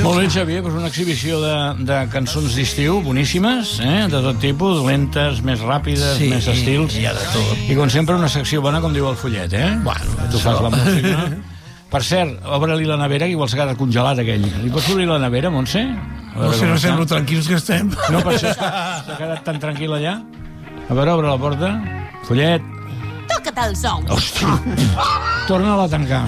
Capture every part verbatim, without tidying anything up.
Molt bé, Xavier, doncs una exhibició de, de cançons d'estiu boníssimes, eh? De tot tipus, lentes, més ràpides, sí, més estils. Hi ha de tot. I com sempre una secció bona, com diu el fullet, eh? Bueno, tu fas la música. Per cert, obre-li la nevera, que igual s'ha quedat congelat aquell. Li pots obrir la nevera, Montse? No sé, no sé, lo tranquils que estem. No, per això s'ha quedat tan tranquil allà. A veure, obre la porta. Fullet. Toca't els ous. Hòstia, torna-la a tancar.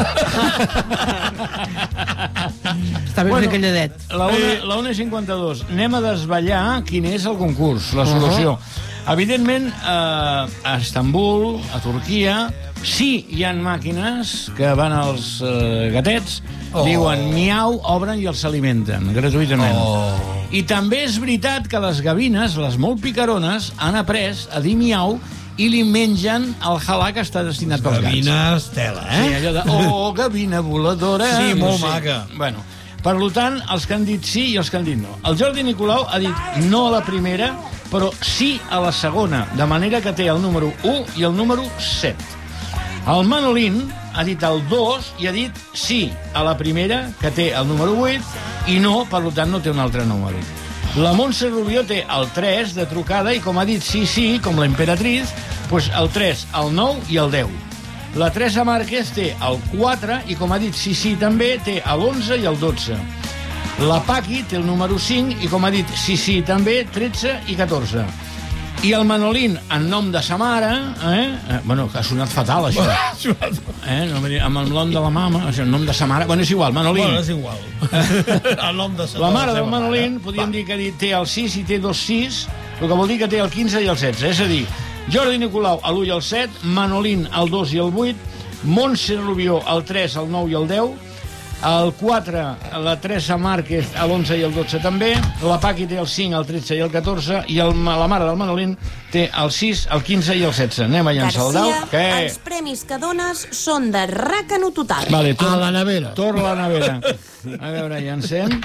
Està ben bueno, calladet. La una i cinquanta-dos. Anem a desvetllar quin és el concurs, la solució. Uh -huh. Evidentment, eh, a Istanbul, a Turquia, sí hi ha màquines que van als eh, gatets, oh. diuen miau, obren i els alimenten, gratuïtament. Oh. I també és veritat que les gavines, les molt picarones, han après a dir miau i li mengen el halà que està destinat pels gats. Gavines, tela, eh? Sí, allò de, oh, gavina voladora. Sí, molt no sé. maca. Bueno, per tant, els que han dit sí i els que han dit no. El Jordi Nicolau ha dit no a la primera, però sí a la segona, de manera que té el número u i el número set. El Manolín ha dit el dos i ha dit sí a la primera, que té el número vuit, i no, per tant, no té un altre número. La Montse Rubió té el tres de trucada i, com ha dit sí, sí, com la Imperatriz, doncs el tres, el nou i el deu. La Teresa Márquez té el quatre i, com ha dit sí, sí, també té l'onze i el dotze. La Paqui té el número cinc i, com ha dit sí, sí, també, tretze i catorze. I el Manolín, en nom de sa mare, eh? eh bueno, ha sonat fatal, això. Eh? No, amb el nom de la mama, en nom de sa mare... Bueno, és igual, Manolín. Bueno, és igual. El nom de sa la mare del Manolín, podríem dir que té el sis i té dos sis, el que vol dir que té el quinze i el setze. És a dir, Jordi Nicolau, a l'u i el set, Manolín, el dos i el vuit, Montse Rubió, el tres, el nou i el deu, el quatre, la Teresa Márquez, l'onze i el dotze també, la Paqui té el cinc, el tretze i el catorze, i el, la mare del Manolín té el sis, el quinze i el setze. Anem a llançar el dau. Garcia, els premis que dones són de ràcano total. Vale, tor a la nevera. Torna a la nevera. A veure, llancem.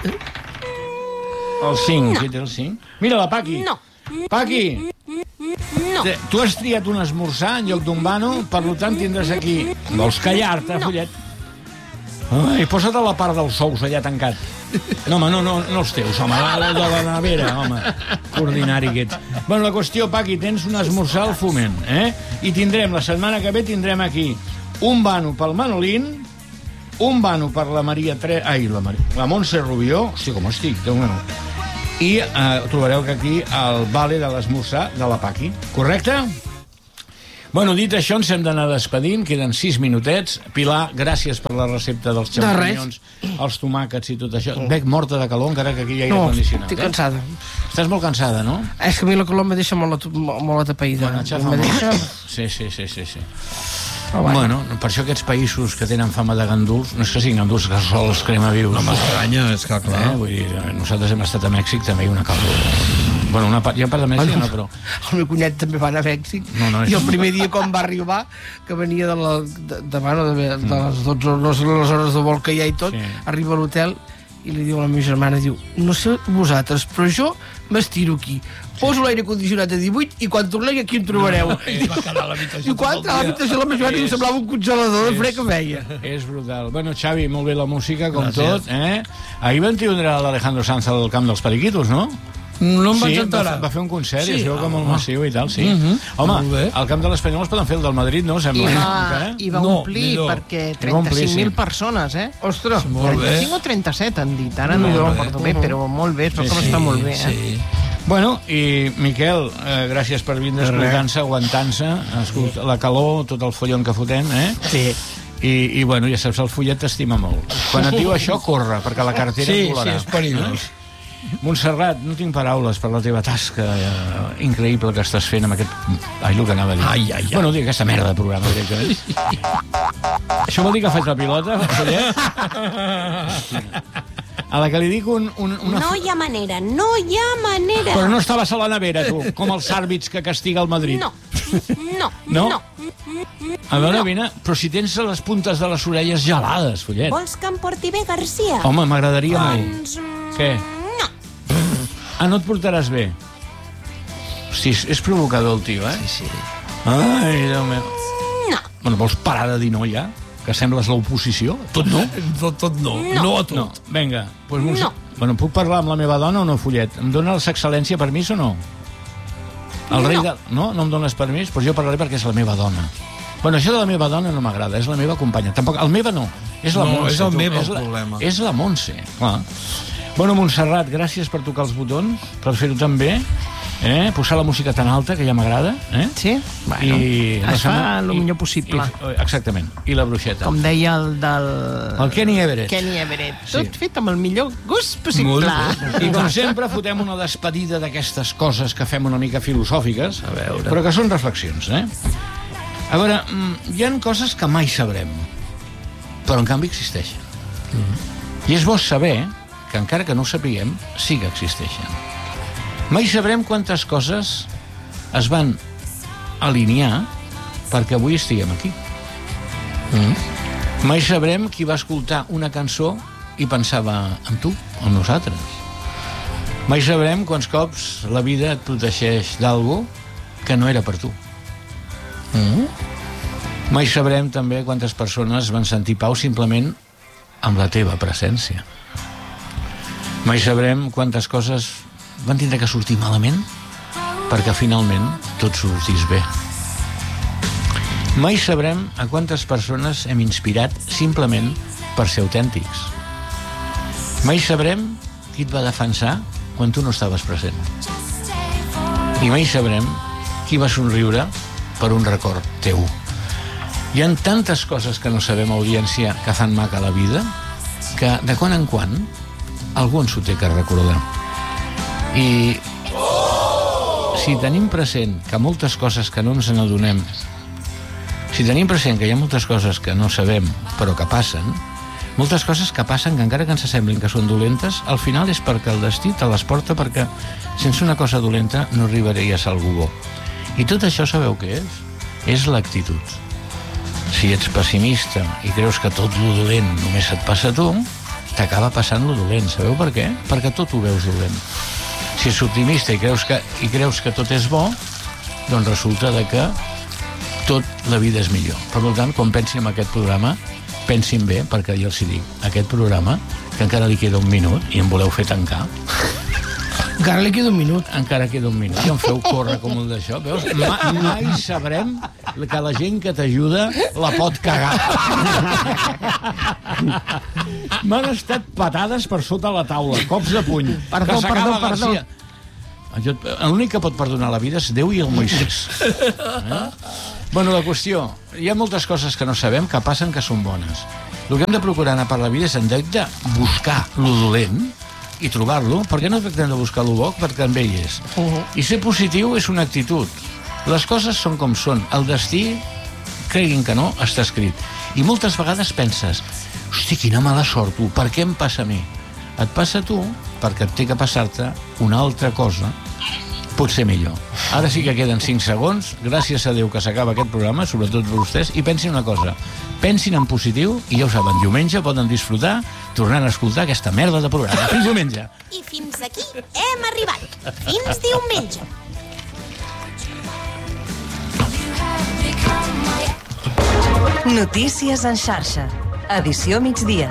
El cinc, no. Qui té el cinc? Mira, la Paqui. No. Paqui. No. Tu has triat un esmorzar en lloc d'un vano, per tant tindràs aquí... Vols callar-te, no. Follet? Ai, posa't a la part dels sous allà tancat. No, home, no, no, no els teus, home, la de la nevera, home. Ordinari que ets. Bueno, la qüestió, Paqui, tens un esmorzar al Foment, eh? I tindrem, la setmana que ve, tindrem aquí un vano pel Manolín, un vano per la Maria Tre... Ai, la, Maria... la Montse Rubió. Hosti, com estic, Déu meu. I eh, trobareu que aquí el vale de l'esmorzar de la Paqui. Correcte? Bueno, dit això, ens hem d'anar despedint. Queden sis minutets. Pilar, gràcies per la recepta dels xampinyons, els tomàquets i tot això. Bec morta de calor, encara que aquí hi ha aire no, condicionat. No, estic cansada. Eh? Estàs molt cansada, no? És que a mi la calor me deixa molt, molt atapeïda. Bueno, me deixa... Sí, sí, sí, sí, sí. Oh, bueno. bueno, per això aquests països que tenen fama de ganduls, no és que siguin ganduls, que sols crema vius. No m'estranya, és que clar. Eh? Vull dir, nosaltres hem estat a Mèxic, també hi ha una calor. Bueno, una part, hi ha part de Mèxic, no, però... El meu cunyat també va anar a Mèxic, no, no, és... i el primer dia quan va arribar, que venia de, la, de, de, bueno, de, de les dotze les, les hores de vol que hi ha i tot, sí. Arriba a l'hotel i li diu a la meva germana, diu, no sé vosaltres, però jo m'estiro aquí. Poso l'aire condicionat a divuit i quan torneu aquí em trobareu. I va quedar a l'habitació. I quan a l'habitació la meva germana és... semblava un congelador de fred que veia. És brutal. Bueno, Xavi, molt bé la música, com Gràcies. Tot. Eh? Ahir van tindre l'Alejandro Sanz al camp dels Periquitos, no? No em sí, vaig enterar. Va, va fer un concert sí. I es veu que molt ah, massiu i tal, sí. Uh -huh. Home, al camp de l'Espanyol es poden fer el del Madrid, no? Sembla. I va, i va omplir, no, perquè trenta-cinc mil sí. persones, eh? Ostres, trenta-cinc o trenta-set han dit, ara no, no jo recordo bé, però molt bé, però sí, com sí, està molt bé, eh? Sí. Bueno, i Miquel, eh, gràcies per vindre escoltant-se, aguantant-se, escolta, la calor, tot el follon que fotem, eh? Sí. I, i bueno, ja saps, el follet t'estima molt. Quan et diu això, corre, perquè la cartera sí, et volarà. Sí, és perillós. Montserrat, no tinc paraules per la teva tasca eh, increïble que estàs fent amb aquest... Ai, el que anava a dir. Ai, ai, ai. Bueno, dic aquesta merda de programa, directament. Això vol dir que faig la pilota, follet? A la que li dic un... un una... No hi ha manera, no hi ha manera. Però no estaves a la nevera, tu, com els àrbits que castiga el Madrid. No, no, no. no. A veure, no. vine, però si tens les puntes de les orelles gelades, follet. Vols que em porti bé, Garcia? Home, m'agradaria doncs... molt. Què? Ah, no et portaràs bé? Hosti, és provocador el tio, eh? Sí, sí. Ai, Déu meu. No. Bueno, vols parar de dir no, ja? que sembles l'oposició. Tot no? Tot, tot no. No. No a tot. No, vinga. Pues Montse... No. Bueno, puc parlar amb la meva dona o no, Follet? Em dona l'excel·lència permís o no? El rei No. de... No? No em dones permís? Doncs jo parlaré perquè és la meva dona. Bueno, això de la meva dona no m'agrada, és la meva companya. Tampoc, el meva no, és la No, Montse. és el tu. meu el és la, problema. És la Montse, clar. Bueno, Montserrat, gràcies per tocar els botons, per fer-ho tan bé, eh? Posar la música tan alta, que ja m'agrada. Eh? Sí? Bueno, es fa el millor possible. I, exactament. I la bruixeta. Com deia el del... El Kenny Everett. Kenny Everett. Sí. Tot fet amb el millor gust possible. I com sempre fotem una despedida d'aquestes coses que fem una mica filosòfiques, A veure. però que són reflexions, eh? A veure, hi ha coses que mai sabrem, però en canvi existeixen. I és bo saber que encara que no ho sapiguem, sí que existeixen. Mai sabrem quantes coses es van alinear perquè avui estiguem aquí. Mai sabrem qui va escoltar una cançó i pensava en tu, en nosaltres. Mai sabrem quants cops la vida et protegeix d'algú que no era per tu. Mai sabrem també quantes persones van sentir pau simplement amb la teva presència. Mai sabrem quantes coses van tindre que sortir malament perquè finalment tot sortís bé. Mai sabrem a quantes persones hem inspirat simplement per ser autèntics. Mai sabrem qui et va defensar quan tu no estaves present. I mai sabrem qui va somriure per un record teu. Hi ha tantes coses que no sabem, audiència, que fan maca la vida, que de quan en quan algú ens ho té que recordar. I si tenim present que moltes coses que no ens n'adonem, si tenim present que hi ha moltes coses que no sabem però que passen, moltes coses que passen que encara que ens semblin que són dolentes, al final és perquè el destí te les porta, perquè sense una cosa dolenta no arribaries a algú bo. I tot això sabeu què és? És l'actitud. Si ets pessimista i creus que tot lo dolent només et passa a tu, t'acaba passant lo dolent. Sabeu per què? Perquè tot ho veus dolent. Si ets optimista i creus que, i creus que tot és bo, doncs resulta de que tot la vida és millor. Per tant, quan pensin en aquest programa, pensin bé, perquè jo els dic, aquest programa, que encara li queda un minut i em voleu fer tancar, Encara li queda un minut. encara queda un minut i em feu córrer com un d'això, veus? Ma, mai sabrem que la gent que t'ajuda la pot cagar. M'han estat patades per sota la taula, cops de puny. Perdó, Que s'acaba perdó, perdó. Garcia. Jo- L'únic que pot perdonar la vida és Déu i el Moisès. Eh? Bueno, la qüestió, hi ha moltes coses que no sabem que passen que són bones. El que hem de procurar anar per la vida és en lloc de buscar lo dolent i trobar-lo, per què no tractem de buscar lo bo? Perquè en ell és. Uh-huh. I ser positiu és una actitud. Les coses són com són. El destí, creguin que no, està escrit. I moltes vegades penses, hosti, quina mala sort, tu, per què em passa a mi? Et passa a tu perquè et té que passar-te una altra cosa, potser millor. Ara sí que queden cinc segons, gràcies a Déu que s'acaba aquest programa, sobretot per vostès, i pensin una cosa, pensin en positiu, i ja ho saben, diumenge poden disfrutar tornant a escoltar aquesta merda de programa. Fins diumenge! I fins aquí hem arribat. Fins diumenge. Notícies en xarxa. Edició migdia.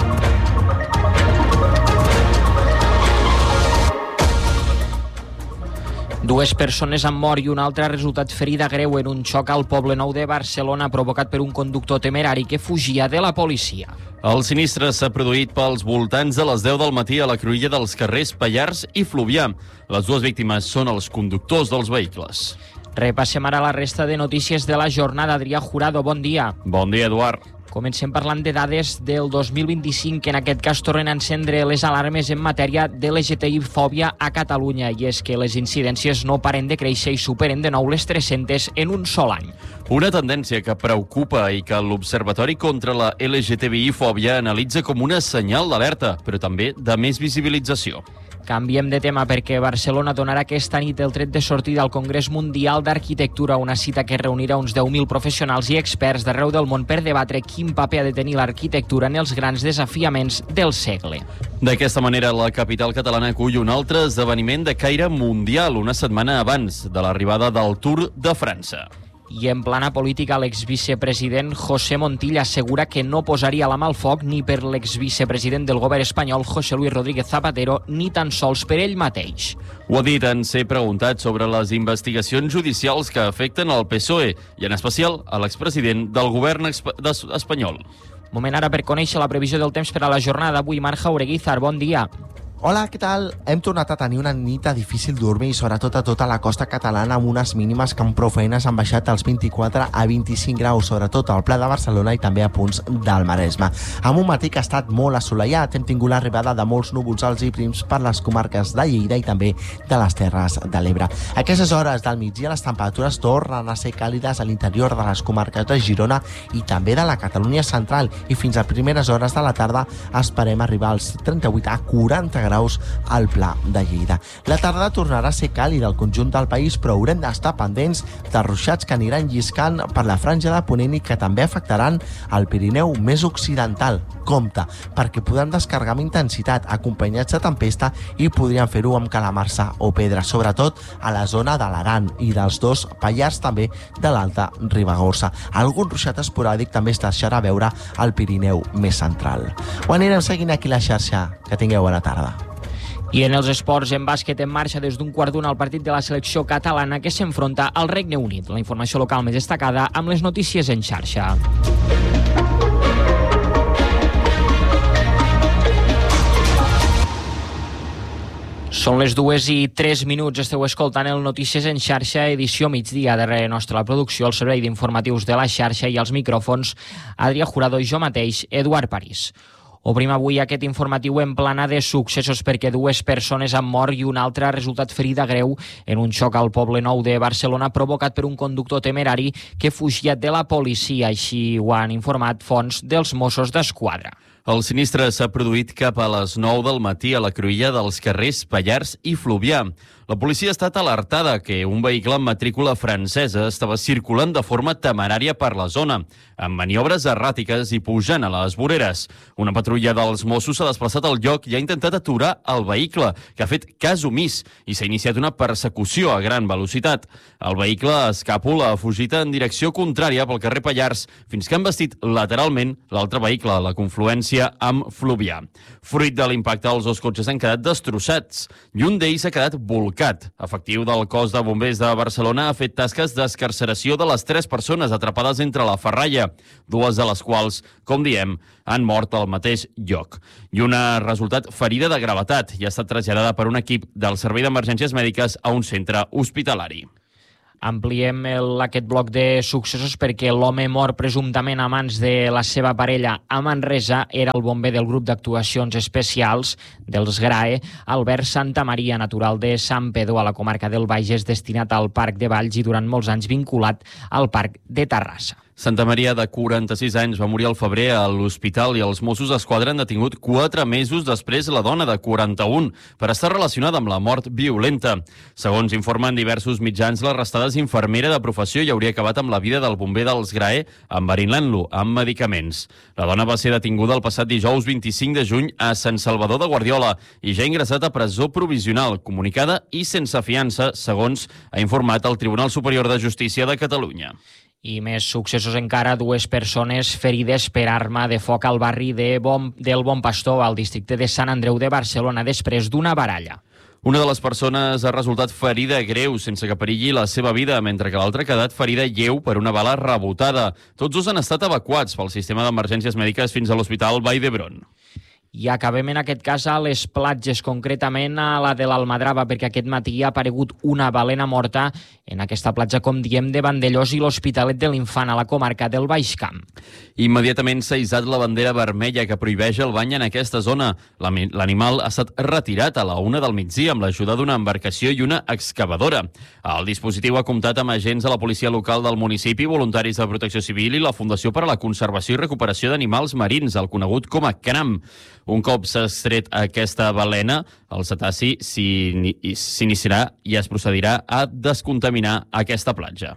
Dues persones han mort i una altra ha resultat ferida greu en un xoc al Poblenou de Barcelona provocat per un conductor temerari que fugia de la policia. El sinistre s'ha produït pels voltants de les deu del matí a la cruïlla dels carrers Pallars i Fluvià. Les dues víctimes són els conductors dels vehicles. Repassem ara la resta de notícies de la jornada. Adrià Jurado, bon dia. Bon dia, Eduard. Comencem parlant de dades del dos mil vint-i-cinc, que en aquest cas tornen a encendre les alarmes en matèria de L G T I-fòbia a Catalunya, i és que les incidències no paren de créixer i superen de nou les tres-centes en un sol any. Una tendència que preocupa i que l'Observatori contra la L G T B I-fòbia analitza com una senyal d'alerta, però també de més visibilització. Canviem de tema perquè Barcelona donarà aquesta nit el tret de sortida al Congrés Mundial d'Arquitectura, una cita que reunirà uns deu mil professionals i experts d'arreu del món per debatre quin paper ha de tenir l'arquitectura en els grans desafiaments del segle. D'aquesta manera, la capital catalana acull un altre esdeveniment de caire mundial una setmana abans de l'arribada del Tour de França. I en plana política, l'exvicepresident José Montilla assegura que no posaria la mà al foc ni per l'exvicepresident del govern espanyol, José Luis Rodríguez Zapatero, ni tan sols per ell mateix. Ho ha dit en ser preguntat sobre les investigacions judicials que afecten el P S O E i, en especial, a l'expresident del govern espanyol. Moment ara per conèixer la previsió del temps per a la jornada d'avui. Marc Jaureguizar, bon dia. Hola, què tal? Hem tornat a tenir una nit de difícil dormir, sobretot a tota la costa catalana, amb unes mínimes que amb prou feines han baixat als vint-i-quatre a vint-i-cinc graus, sobretot al Pla de Barcelona i també a punts del Maresme. Amb un matí que ha estat molt assolellat, hem tingut l'arribada de molts núvols alts i prims per les comarques de Lleida i també de les Terres de l'Ebre. A aquestes hores del migdia les temperatures tornen a ser càlides a l'interior de les comarques de Girona i també de la Catalunya central, i fins a primeres hores de la tarda esperem arribar als trenta-vuit a quaranta graus al Pla de Lleida. La tarda tornarà a ser càlida al conjunt del país, però haurem d'estar pendents de ruixats que aniran lliscant per la franja de Ponent i que també afectaran el Pirineu més occidental. Compte, perquè podran descarregar amb intensitat, acompanyats de tempesta, i podrien fer-ho amb calamarsa o pedra, sobretot a la zona de l'Aran i dels dos Pallars, també de l'Alta Ribagorça. Algun ruixat esporàdic també es deixarà veure al Pirineu més central. Ho anirem seguint aquí a la xarxa. Que tingueu bona tarda. I en els esports, en bàsquet, en marxa des d'un quart d'una al partit de la selecció catalana que s'enfronta al Regne Unit. La informació local més destacada amb les notícies en xarxa. Són les dues i tres minuts. Esteu escoltant el Notícies en xarxa, edició migdia. Darrere nostra la producció, el servei d'informatius de la xarxa i els micròfons, Adrià Jurado i jo mateix, Eduard París. Obrim avui aquest informatiu en plana de successos perquè dues persones han mort i una altra ha resultat ferida greu en un xoc al Poble Nou de Barcelona provocat per un conductor temerari que fugia de la policia. Així ho han informat fonts dels Mossos d'Esquadra. El sinistre s'ha produït cap a les nou del matí a la cruïlla dels carrers Pallars i Fluvià. La policia ha estat alertada que un vehicle amb matrícula francesa estava circulant de forma temerària per la zona, amb maniobres erràtiques i pujant a les voreres. Una patrulla dels Mossos s'ha desplaçat al lloc i ha intentat aturar el vehicle, que ha fet cas omís, i s'ha iniciat una persecució a gran velocitat. El vehicle escàpol ha fugit en direcció contrària pel carrer Pallars, fins que han vestit lateralment l'altre vehicle a la confluència amb Fluvià. Fruit de l'impacte, els dos cotxes han quedat destrossats i un d'ells ha quedat volcat. Efectiu del cos de bombers de Barcelona ha fet tasques d'escarceració de les tres persones atrapades entre la ferralla, dues de les quals, com diem, han mort al mateix lloc. I una ha resultat ferida de gravetat i ha estat traslladada per un equip del Servei d'Emergències Mèdiques a un centre hospitalari. Ampliem el, aquest bloc de successos perquè l'home mort presumptament a mans de la seva parella a Manresa era el bomber del grup d'actuacions especials dels GRAE, Albert Santamaria, natural de Sant Pedro, a la comarca del Bages, destinat al Parc de Valls i durant molts anys vinculat al Parc de Terrassa. Santamaria, de quaranta-sis anys, va morir al febrer a l'hospital i els Mossos d'Esquadra han detingut quatre mesos després la dona de quaranta-un per estar relacionada amb la mort violenta. Segons informen diversos mitjans, l'arrestada és infermera de professió i hauria acabat amb la vida del bomber dels GRAE enverinant-lo amb medicaments. La dona va ser detinguda el passat dijous vint-i-cinc de juny a Sant Salvador de Guardiola i ja ha ingressat a presó provisional, comunicada i sense fiança, segons ha informat el Tribunal Superior de Justícia de Catalunya. I més successos encara, dues persones ferides per arma de foc al barri de bon, del Bon Pastor, al districte de Sant Andreu de Barcelona, després d'una baralla. Una de les persones ha resultat ferida greu sense que perilli la seva vida, mentre que l'altra ha quedat ferida lleu per una bala rebotada. Tots dos han estat evacuats pel sistema d'emergències mèdiques fins a l'Hospital Vall d'Hebron. I acabem en aquest cas a les platges, concretament a la de l'Almadrava, perquè aquest matí ha aparegut una balena morta en aquesta platja, com diem, de Vandellós i l'Hospitalet de l'Infant, a la comarca del Baix Camp. Immediatament s'ha hissat la bandera vermella que prohibeix el bany en aquesta zona. L'animal ha estat retirat a la una del migdia amb l'ajuda d'una embarcació i una excavadora. El dispositiu ha comptat amb agents de la policia local del municipi, voluntaris de Protecció Civil i la Fundació per a la Conservació i Recuperació d'Animals Marins, el conegut com a CRAM. Un cop s'ha extret aquesta balena, el cetaci s'iniciarà i es procedirà a descontaminar aquesta platja.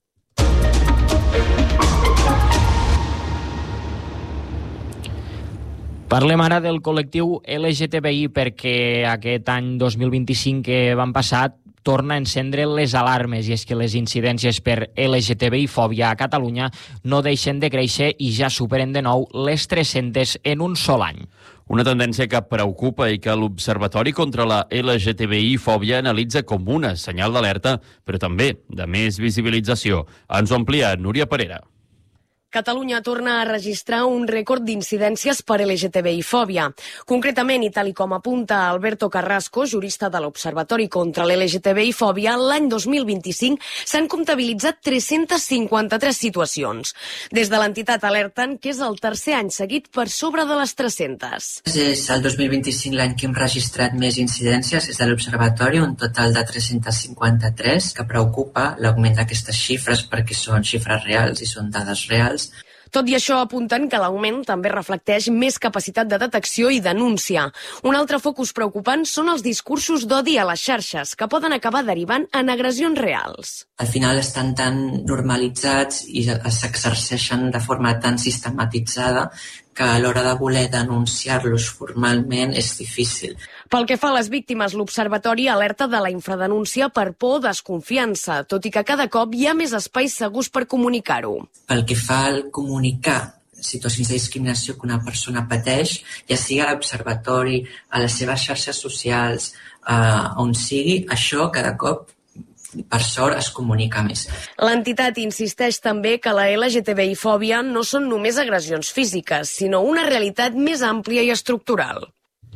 Parlem ara del col·lectiu L G T B I perquè aquest any dos mil vint-i-cinc que van passar torna a encendre les alarmes, i és que les incidències per L G T B I-fòbia a Catalunya no deixen de créixer i ja superen de nou les tres-centes en un sol any. Una tendència que preocupa i que l'Observatori contra la L G T B I-fòbia analitza com una senyal d'alerta, però també de més visibilització. Ens ho amplia Núria Parera. Catalunya torna a registrar un rècord d'incidències per L G T B I-fòbia. Concretament, i tal com apunta Alberto Carrasco, jurista de l'Observatori contra l'L G T B I-fòbia, l'any dos mil vint-i-cinc s'han comptabilitzat tres-centes cinquanta-tres situacions. Des de l'entitat alerten que és el tercer any seguit per sobre de les tres-centes. És el dos mil vint-i-cinc l'any que hem registrat més incidències des de l'Observatori, un total de tres-centes cinquanta-tres, que preocupa l'augment d'aquestes xifres perquè són xifres reals i són dades reals. Tot i això, apunten que l'augment també reflecteix més capacitat de detecció i denúncia. Un altre focus preocupant són els discursos d'odi a les xarxes, que poden acabar derivant en agressions reals. Al final estan tan normalitzats i s'exerceixen de forma tan sistematitzada que a l'hora de voler denunciar-los formalment és difícil. Pel que fa a les víctimes, l'Observatori alerta de la infradenúncia per por o desconfiança, tot i que cada cop hi ha més espais segurs per comunicar-ho. Pel que fa al comunicar situacions de discriminació que una persona pateix, ja sigui a l'Observatori, a les seves xarxes socials, eh, on sigui, això cada cop per sort es comunica més. L'entitat insisteix també que la L G T B I-fòbia no són només agressions físiques, sinó una realitat més àmplia i estructural.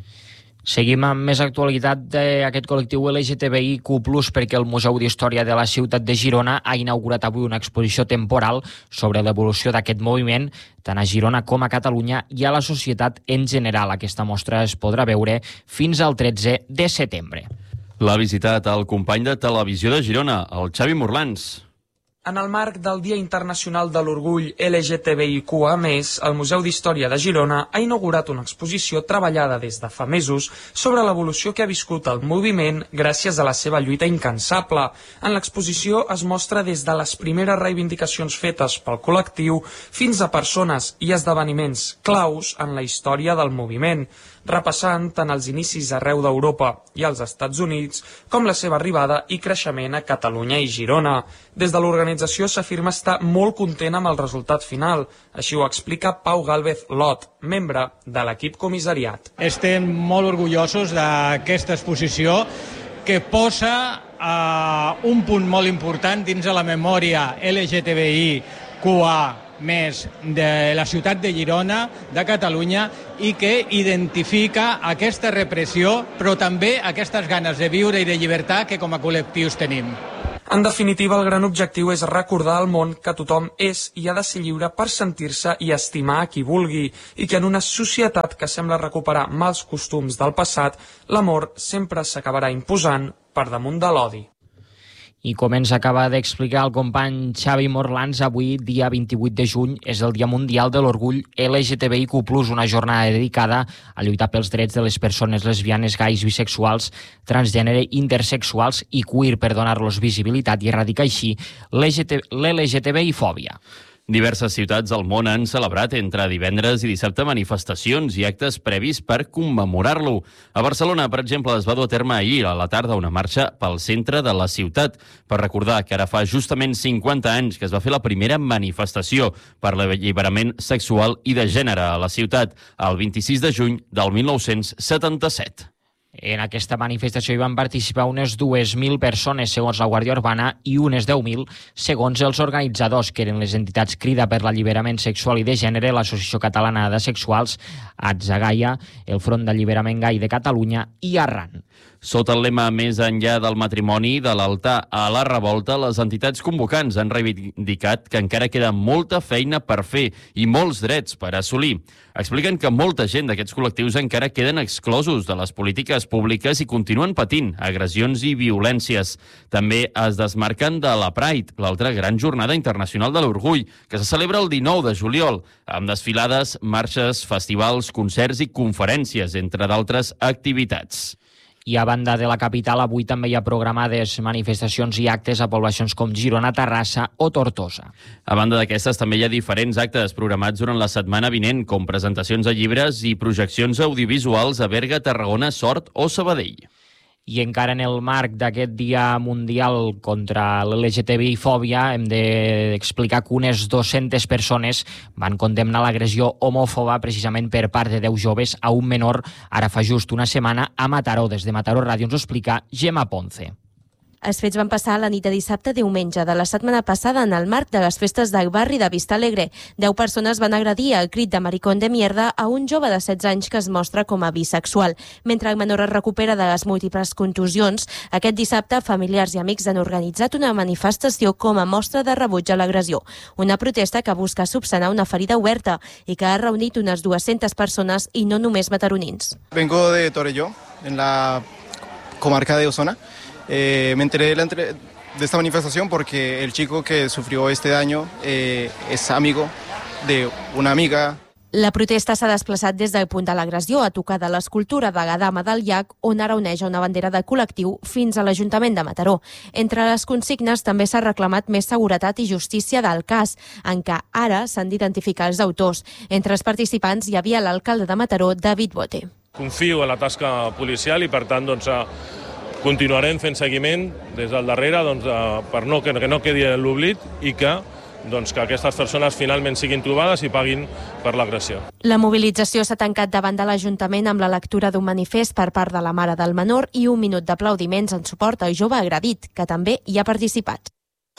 Seguim amb més actualitat d'aquest col·lectiu L G T B I Q plus, perquè el Museu d'Història de la ciutat de Girona ha inaugurat avui una exposició temporal sobre l'evolució d'aquest moviment, tant a Girona com a Catalunya i a la societat en general. Aquesta mostra es podrà veure fins al tretze de setembre. L'ha visitat el company de Televisió de Girona, el Xavi Morlans. En el marc del Dia Internacional de l'Orgull L G T B I Q A més, el Museu d'Història de Girona ha inaugurat una exposició treballada des de fa mesos sobre l'evolució que ha viscut el moviment gràcies a la seva lluita incansable. En l'exposició es mostra des de les primeres reivindicacions fetes pel col·lectiu fins a persones i esdeveniments claus en la història del moviment, repassant tant els inicis arreu d'Europa i als Estats Units com la seva arribada i creixement a Catalunya i Girona. Des de l'organització s'afirma estar molt content amb el resultat final. Així ho explica Pau Gálvez Lot, membre de l'equip comissariat. Estem molt orgullosos d'aquesta exposició que posa uh, un punt molt important dins de la memòria L G T B I Q A més de la ciutat de Girona, de Catalunya, i que identifica aquesta repressió, però també aquestes ganes de viure i de llibertat que com a col·lectius tenim. En definitiva, el gran objectiu és recordar al món que tothom és i ha de ser lliure per sentir-se i estimar a qui vulgui, i que en una societat que sembla recuperar mals costums del passat, l'amor sempre s'acabarà imposant per damunt de l'odi. I com ens acaba d'explicar el company Xavi Morlans, avui, dia vint-i-vuit de juny, és el Dia Mundial de l'Orgull L G T B I Q plus, una jornada dedicada a lluitar pels drets de les persones lesbianes, gais, bisexuals, transgènere, intersexuals i queer, per donar-los visibilitat i erradicar així l'L G T B I-fòbia. Diverses ciutats del món han celebrat entre divendres i dissabte manifestacions i actes previs per commemorar-lo. A Barcelona, per exemple, es va dur a terme ahir a la tarda una marxa pel centre de la ciutat per recordar que ara fa justament cinquanta anys que es va fer la primera manifestació per l'alliberament sexual i de gènere a la ciutat, el vint-i-sis de juny del mil nou-cents setanta-set. En aquesta manifestació hi van participar unes dues mil persones, segons la Guàrdia Urbana, i unes deu mil, segons els organitzadors, que eren les entitats Crida per l'Alliberament Sexual i de Gènere, l'Associació Catalana de Sexuals, Atzagaia, el Front d'Alliberament Gai de Catalunya i Arran. Sota el lema Més enllà del matrimoni, de l'altar a la revolta, les entitats convocants han reivindicat que encara queda molta feina per fer i molts drets per assolir. Expliquen que molta gent d'aquests col·lectius encara queden exclosos de les polítiques públiques i continuen patint agressions i violències. També es desmarquen de la Pride, l'altra gran jornada internacional de l'orgull, que se celebra el dinou de juliol, amb desfilades, marxes, festivals, concerts i conferències, entre d'altres activitats. I a banda de la capital, avui també hi ha programades manifestacions i actes a poblacions com Girona, Terrassa o Tortosa. A banda d'aquestes, també hi ha diferents actes programats durant la setmana vinent, com presentacions de llibres i projeccions audiovisuals a Berga, Tarragona, Sort o Sabadell. I encara en el marc d'aquest Dia Mundial contra l'L G T B I-fòbia hem d'explicar que unes dues-centes persones van condemnar l'agressió homòfoba precisament per part de deu joves a un menor ara fa just una setmana a Mataró. Des de Mataró Ràdio ens ho explica Gemma Ponce. Els fets van passar la nit de dissabte a diumenge de la setmana passada en el marc de les festes del barri de Vista Alegre. Deu persones van agredir al crit de maricón de mierda a un jove de setze anys que es mostra com a bisexual. Mentre el menor es recupera de les múltiples contusions, aquest dissabte familiars i amics han organitzat una manifestació com a mostra de rebuig a l'agressió. Una protesta que busca subsanar una ferida oberta i que ha reunit unes dues-centes persones i no només mataronins. Vengo de Torelló, en la comarca de Osona. Eh, me enteré de, la entre... de esta manifestación porque el chico que sufrió este daño eh, es amigo de una amiga. La protesta s'ha desplaçat des del punt de l'agressió a tocar de l'escultura de la Dama del Llac, on ara oneja una bandera del col·lectiu, fins a l'Ajuntament de Mataró. Entre les consignes també s'ha reclamat més seguretat i justícia del cas, en què ara s'han d'identificar els autors. Entre els participants hi havia l'alcalde de Mataró, David Bote. Confio en la tasca policial i, per tant, doncs, continuarem fent seguiment des del darrere doncs, per no, que, que no quedi l'oblit i que, doncs, que aquestes persones finalment siguin trobades i paguin per l'agressió. La mobilització s'ha tancat davant de l'Ajuntament amb la lectura d'un manifest per part de la mare del menor i un minut d'aplaudiments en suport al jove agredit, que també hi ha participat.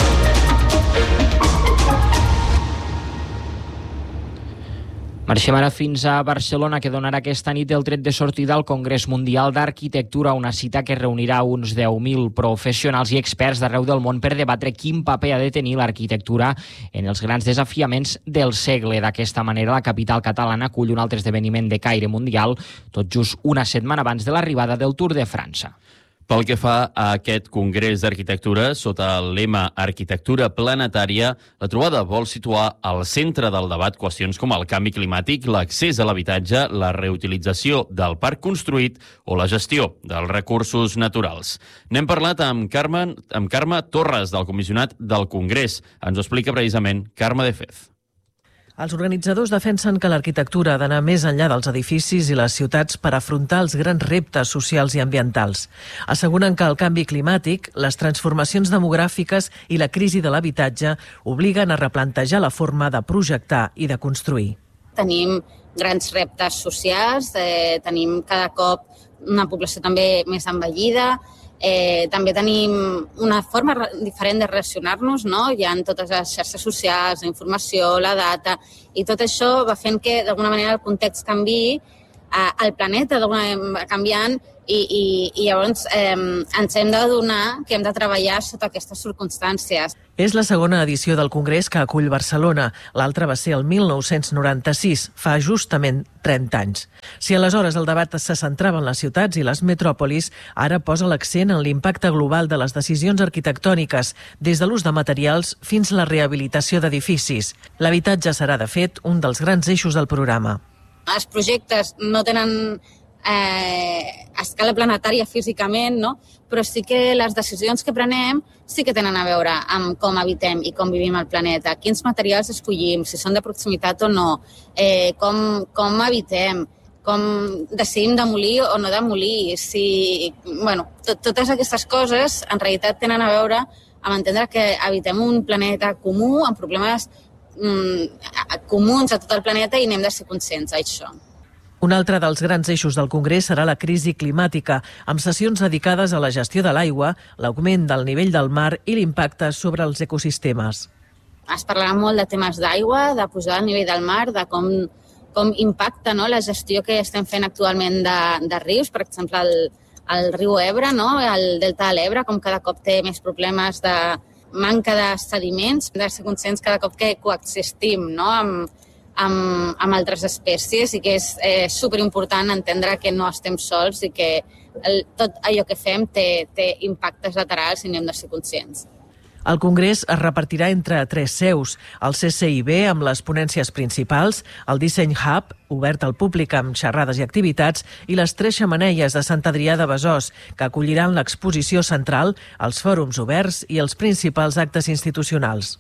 Marxem ara fins a Barcelona, que donarà aquesta nit el tret de sortida al Congrés Mundial d'Arquitectura, una cita que reunirà uns deu mil professionals i experts d'arreu del món per debatre quin paper ha de tenir l'arquitectura en els grans desafiaments del segle. D'aquesta manera, la capital catalana acull un altre esdeveniment de caire mundial, tot just una setmana abans de l'arribada del Tour de França. Pel que fa a aquest Congrés d'Arquitectura, sota el lema Arquitectura Planetària, la trobada vol situar al centre del debat qüestions com el canvi climàtic, l'accés a l'habitatge, la reutilització del parc construït o la gestió dels recursos naturals. N'hem parlat amb Carme, amb Carme Torres, del comissionat del Congrés. Ens ho explica precisament Carme de Fez. Els organitzadors defensen que l'arquitectura ha d'anar més enllà dels edificis i les ciutats per afrontar els grans reptes socials i ambientals. Asseguren que el canvi climàtic, les transformacions demogràfiques i la crisi de l'habitatge obliguen a replantejar la forma de projectar i de construir. Tenim grans reptes socials, eh, tenim cada cop una població també més envellida, Eh, també tenim una forma diferent de relacionar-nos, no? Hi ha totes les xarxes socials, la informació, la data, i tot això va fent que d'alguna manera el context canviï, eh, el planeta d'alguna manera va canviant i, i, i llavors eh, ens hem d'adonar que hem de treballar sota aquestes circumstàncies. És la segona edició del Congrés que acull Barcelona. L'altra va ser el mil nou-cents noranta-sis, fa justament trenta anys. Si aleshores el debat se centrava en les ciutats i les metròpolis, ara posa l'accent en l'impacte global de les decisions arquitectòniques, des de l'ús de materials fins a la rehabilitació d'edificis. L'habitatge serà, de fet, un dels grans eixos del programa. Els projectes no tenen eh, escala planetària físicament, no? Però sí que les decisions que prenem sí que tenen a veure amb com habitem i com vivim al planeta, quins materials escollim, si són de proximitat o no, eh, com, com habitem, com decidim demolir o no demolir, si, bueno, tot, totes aquestes coses en realitat tenen a veure amb entendre que habitem un planeta comú, amb problemes mm, comuns a tot el planeta i n'hem de ser conscients d'això. Un altre dels grans eixos del Congrés serà la crisi climàtica, amb sessions dedicades a la gestió de l'aigua, l'augment del nivell del mar i l'impacte sobre els ecosistemes. Es parlarà molt de temes d'aigua, de posar el nivell del mar, de com, com impacta, no?, la gestió que estem fent actualment de, de rius, per exemple, el, el riu Ebre, no?, el delta de l'Ebre, com cada cop té més problemes de manca de sediments, de ser conscients cada cop que coexistim, no?, amb Amb, amb altres espècies i que és eh, superimportant entendre que no estem sols i que el, tot allò que fem té, té impactes laterals i n'hem de ser conscients. El Congrés es repartirà entre tres seus, el C C I B amb les ponències principals, el Disseny Hub, obert al públic amb xerrades i activitats, i les tres xemeneies de Sant Adrià de Besòs, que acolliran l'exposició central, els fòrums oberts i els principals actes institucionals.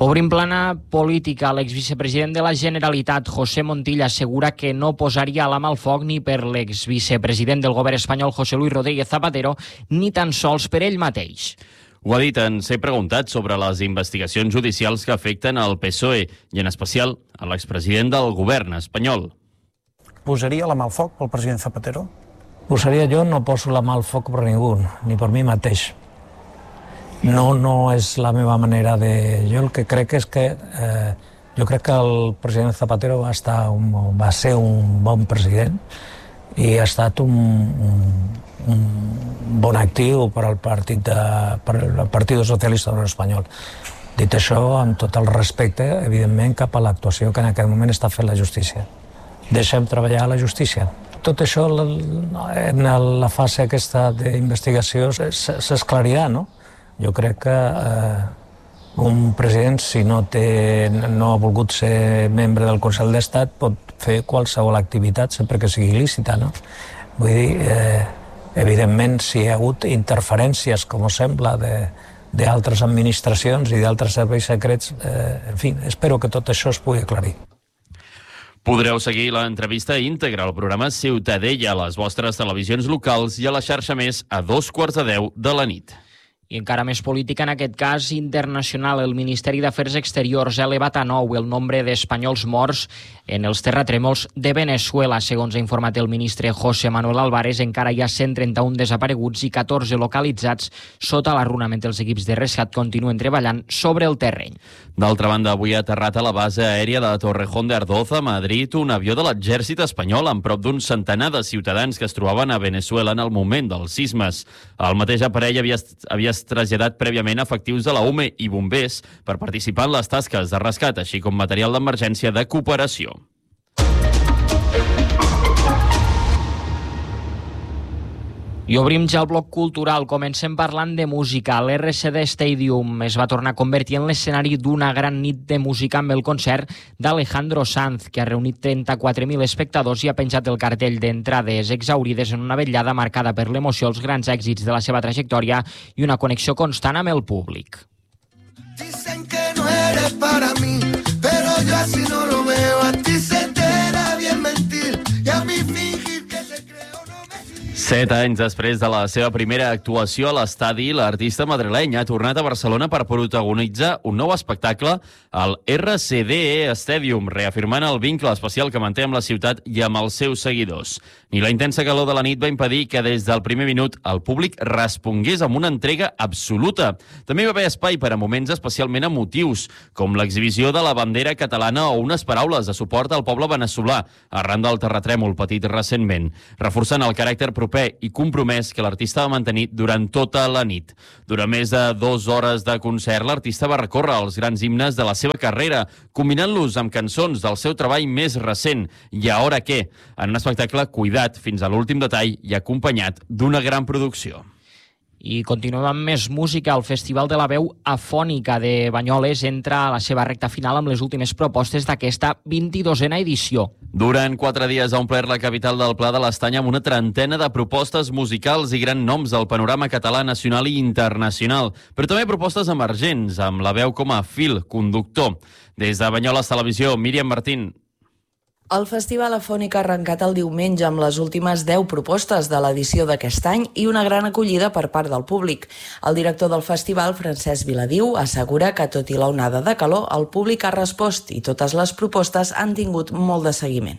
Obrim plana política. L'exvicepresident de la Generalitat, José Montilla, assegura que no posaria la mà al foc ni per l'exvicepresident del govern espanyol, José Luis Rodríguez Zapatero, ni tan sols per ell mateix. Ho ha dit en ser preguntat sobre les investigacions judicials que afecten al P S O E i en especial a l'expresident del govern espanyol. Posaria la mà al foc pel president Zapatero? Posaria jo, no poso la mà al foc per ningú, ni per mi mateix. No, no és la meva manera de... Jo el que crec és que... Eh, jo crec que el president Zapatero va, estar un, va ser un bon president i ha estat un, un, un bon actiu per al partit, de, per al Partit Socialista Obrero Espanyol. Dit això, amb tot el respecte, evidentment, cap a l'actuació que en aquest moment està fent la justícia. Deixem treballar la justícia. Tot això, en la fase aquesta d'investigació, s'esclarirà, no? Jo crec que eh, un president, si no, té, no ha volgut ser membre del Consell d'Estat, pot fer qualsevol activitat sempre que sigui lícita, no? Vull dir, eh, evidentment, si hi ha hagut interferències, com sembla, d'altres administracions i d'altres serveis secrets, eh, en fi, espero que tot això es pugui aclarir. Podreu seguir l'entrevista íntegra al programa Ciutadella a les vostres televisions locals i a la xarxa Més a dos quarts de deu de la nit. I encara més política, en aquest cas internacional. El Ministeri d'Afers Exteriors ha elevat a nou el nombre d'espanyols morts en els terratrèmols de Venezuela. Segons ha informat el ministre José Manuel Álvarez, encara hi ha cent trenta-un desapareguts i catorze localitzats sota la runa, mentre els equips de rescat continuen treballant sobre el terreny. D'altra banda, avui ha aterrat a la base aèria de Torrejón de Ardoz, a Madrid, un avió de l'exèrcit espanyol amb prop d'un centenar de ciutadans que es trobaven a Venezuela en el moment dels sismes. El mateix aparell havia, havia traslladat prèviament efectius de la U M E i bombers per participar en les tasques de rescat, així com material d'emergència de cooperació. I obrim ja el bloc cultural. Comencem parlant de música. L'R C D Stadium es va tornar a convertir en l'escenari d'una gran nit de música amb el concert d'Alejandro Sanz, que ha reunit trenta-quatre mil espectadors i ha penjat el cartell d'entrades exaurides en una vetllada marcada per l'emoció, els grans èxits de la seva trajectòria i una connexió constant amb el públic. Dicen que no eres para mí, pero yo así no lo veo. A ti se te da bien mentir y a mí fingir que te creo. Set anys després de la seva primera actuació a l'estadi, l'artista madrileny ha tornat a Barcelona per protagonitzar un nou espectacle al R C D Stadium, reafirmant el vincle especial que manté amb la ciutat i amb els seus seguidors. Ni la intensa calor de la nit va impedir que des del primer minut el públic respongués amb una entrega absoluta. També hi va haver espai per a moments especialment emotius, com l'exhibició de la bandera catalana o unes paraules de suport al poble veneçolà, arran del terratrèmol patit recentment, reforçant el caràcter proper i compromès que l'artista va mantenir durant tota la nit. Durant més de dues hores de concert, l'artista va recórrer els grans himnes de la seva carrera, combinant-los amb cançons del seu treball més recent, I Ahora Qué, en un espectacle cuidat fins a l'últim detall i acompanyat d'una gran producció. I continuem amb més música. El Festival de la Veu Afònica de Banyoles entra a la seva recta final amb les últimes propostes d'aquesta vint-i-dosena edició. Durant quatre dies ha omplert la capital del Pla de l'Estany amb una trentena de propostes musicals i grans noms del panorama català, nacional i internacional, però també propostes emergents, amb la veu com a fil conductor. Des de Banyoles Televisió, Míriam Martín. El Festival Afònic ha arrencat el diumenge amb les últimes deu propostes de l'edició d'aquest any i una gran acollida per part del públic. El director del festival, Francesc Viladiu, assegura que tot i l'onada de calor, el públic ha respost i totes les propostes han tingut molt de seguiment.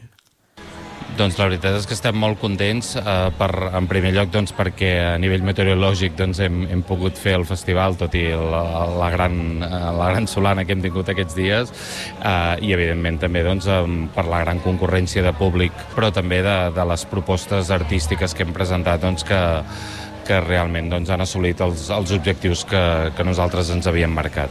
Doncs la veritat és que estem molt contents, eh, per, en primer lloc doncs, perquè a nivell meteorològic doncs, hem, hem pogut fer el festival, tot i la, la, gran, la gran solana que hem tingut aquests dies, eh, i evidentment també doncs, per la gran concurrència de públic, però també de, de les propostes artístiques que hem presentat doncs, que, que realment doncs, han assolit els, els objectius que, que nosaltres ens havíem marcat.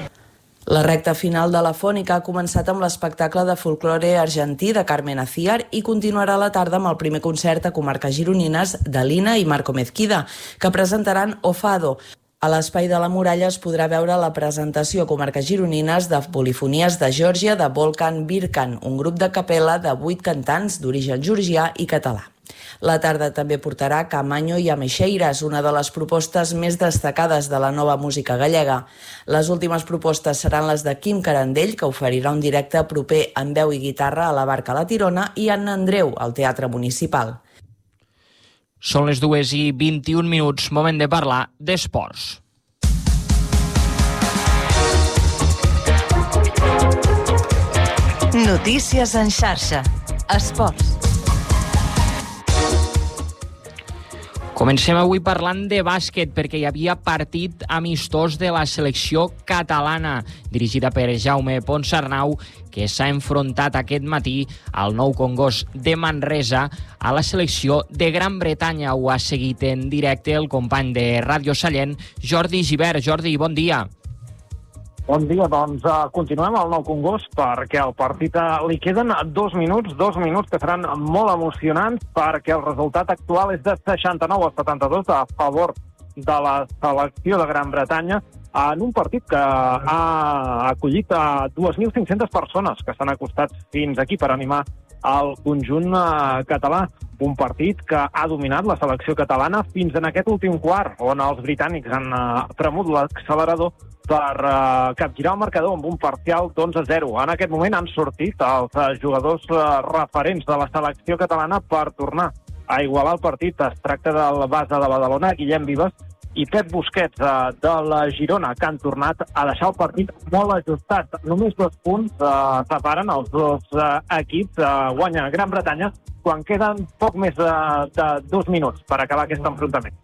La recta final de la Fònica ha començat amb l'espectacle de folklore argentí de Carmen Aciar i continuarà a la tarda amb el primer concert a comarques gironines de Lina i Marco Mezquida, que presentaran Ofado. A l'Espai de la Muralla es podrà veure la presentació a comarques gironines de polifonies de Geòrgia de Volkan Birkan, un grup de capella de vuit cantants d'origen georgià i català. La tarda també portarà Camanyo i Ameixeiras, una de les propostes més destacades de la nova música gallega. Les últimes propostes seran les de Quim Carandell, que oferirà un directe proper amb veu i guitarra a la Barca La Tirona, i Anna Andreu, al Teatre Municipal. Són les dues i vint-i-un minuts, moment de parlar d'esports. Notícies en xarxa. Esports. Comencem avui parlant de bàsquet perquè hi havia partit amistós de la selecció catalana dirigida per Jaume Ponsarnau, que s'ha enfrontat aquest matí al Nou Congost de Manresa a la selecció de Gran Bretanya. Ho ha seguit en directe el company de Ràdio Sallent, Jordi Gibert. Jordi, bon dia. Bon dia, doncs uh, continuem al Nou Congost perquè al partit uh, li queden dos minuts, dos minuts que seran molt emocionants perquè el resultat actual és de seixanta-nou a setanta-dos a favor de la selecció de Gran Bretanya en un partit que ha acollit a dues mil cinc-centes persones que s'han acostat fins aquí per animar el conjunt uh, català. Un partit que ha dominat la selecció catalana fins en aquest últim quart, on els britànics han uh, premut l'accelerador per uh, capgirar el marcador amb un parcial d'onze a zero. En aquest moment han sortit els uh, jugadors uh, referents de la selecció catalana per tornar a igualar el partit. Es tracta del base de Badalona, Guillem Vives, i Pep Busquets uh, de la Girona, que han tornat a deixar el partit molt ajustat. Només dos punts uh, separen els dos uh, equips. Uh, guanya Gran Bretanya quan queden poc més de, de dos minuts per acabar aquest enfrontament.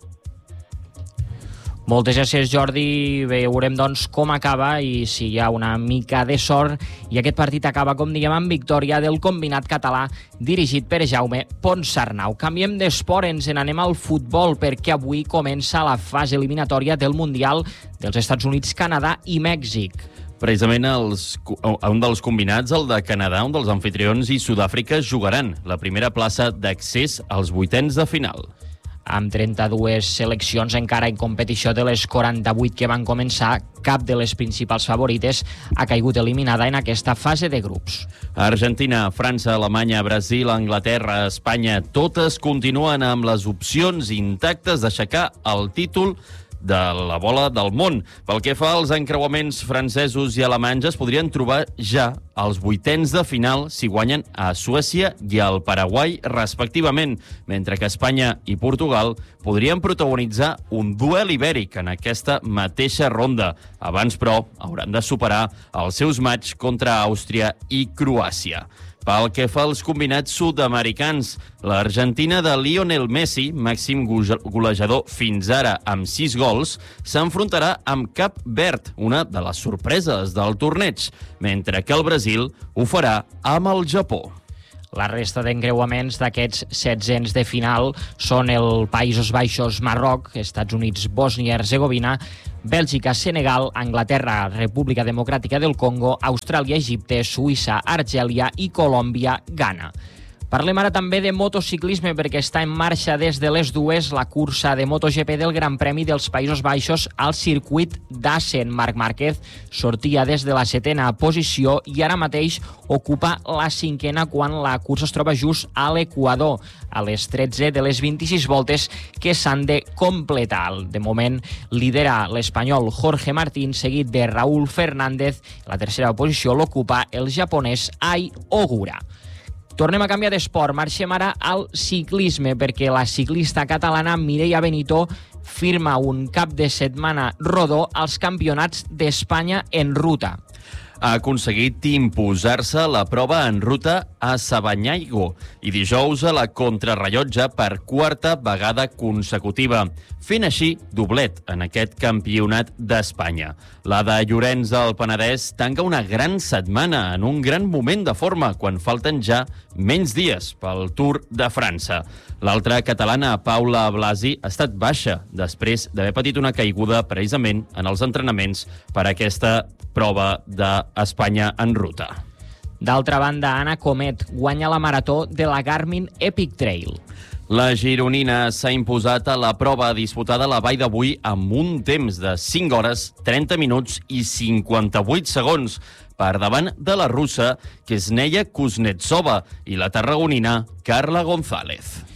Moltes gràcies, Jordi. Veurem, doncs, com acaba i si hi ha una mica de sort. I aquest partit acaba, com diguem, amb victòria del combinat català dirigit per Jaume Ponsarnau. Canviem d'esport, ens n'anem al futbol perquè avui comença la fase eliminatòria del Mundial dels Estats Units, Canadà i Mèxic. Precisament els, un dels combinats, el de Canadà, un dels anfitrions, i Sud-àfrica jugaran la primera plaça d'accés als vuitens de final. Amb trenta-dues seleccions encara en competició de les quaranta-vuit que van començar, cap de les principals favorites ha caigut eliminada en aquesta fase de grups. Argentina, França, Alemanya, Brasil, Anglaterra, Espanya, totes continuen amb les opcions intactes d'aixecar el títol de la bola del món. Pel que fa als encreuaments francesos i alemanys, es podrien trobar ja als vuitens de final si guanyen a Suècia i al Paraguai, respectivament, mentre que Espanya i Portugal podrien protagonitzar un duel ibèric en aquesta mateixa ronda. Abans, però, hauran de superar els seus matxs contra Àustria i Croàcia. Pel que fa als combinats sud-americans, l'Argentina de Lionel Messi, màxim golejador fins ara amb sis gols, s'enfrontarà amb Cap Verd, una de les sorpreses del torneig, mentre que el Brasil ho farà amb el Japó. La resta d'encreuaments d'aquests setzents de final són el Països Baixos, Marroc, Estats Units, Bòsnia i Herzegovina, Bèlgica, Senegal, Anglaterra, República Democràtica del Congo, Austràlia, Egipte, Suïssa, Argèlia i Colòmbia, Ghana. Parlem ara també de motociclisme perquè està en marxa des de les dues la cursa de MotoGP del Gran Premi dels Països Baixos al circuit d'Assen. Marc Márquez sortia des de la setena posició i ara mateix ocupa la cinquena quan la cursa es troba just a l'Equador, a les tretze de les vint-i-sis voltes que s'han de completar. De moment lidera l'espanyol Jorge Martín, seguit de Raúl Fernández. La tercera posició l'ocupa el japonès Ai Ogura. Tornem a canviar d'esport. Marxem ara al ciclisme perquè la ciclista catalana Mireia Benito firma un cap de setmana rodó als campionats d'Espanya en ruta. Ha aconseguit imposar-se la prova en ruta a Sabanyaigo i dijous a la contrarrellotge per quarta vegada consecutiva, fent així doblet en aquest campionat d'Espanya. La de Llorenç del Penedès tanca una gran setmana en un gran moment de forma quan falten ja menys dies pel Tour de França. L'altra catalana, Paula Blasi, ha estat baixa després d'haver patit una caiguda precisament en els entrenaments per a aquesta prova d'Espanya en ruta. D'altra banda, Anna Comet guanya la marató de la Garmin Epic Trail. La gironina s'ha imposat a la prova disputada a la vall d'avui amb un temps de cinc hores, trenta minuts i cinquanta-vuit segons, per davant de la russa Ksenia Kuznetsova i la tarragonina Carla González.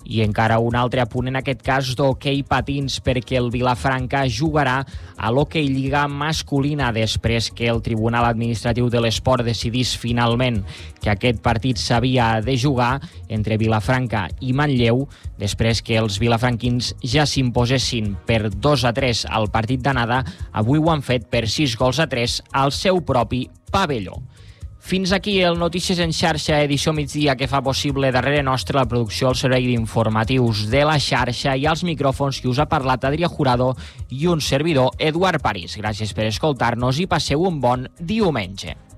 I encara un altre apunt, en aquest cas d'hoquei patins, perquè el Vilafranca jugarà a l'hoquei lliga masculina després que el Tribunal Administratiu de l'Esport decidís finalment que aquest partit s'havia de jugar entre Vilafranca i Manlleu, després que els vilafranquins ja s'imposessin per dos a tres al partit d'anada. Avui ho han fet per sis gols a tres al seu propi pavelló. Fins aquí el Notícies en xarxa, edició migdia, que fa possible darrere nostre la producció al servei d'informatius de la xarxa, i als micròfons qui us ha parlat Adrià Jurado i un servidor, Eduard París. Gràcies per escoltar-nos i passeu un bon diumenge.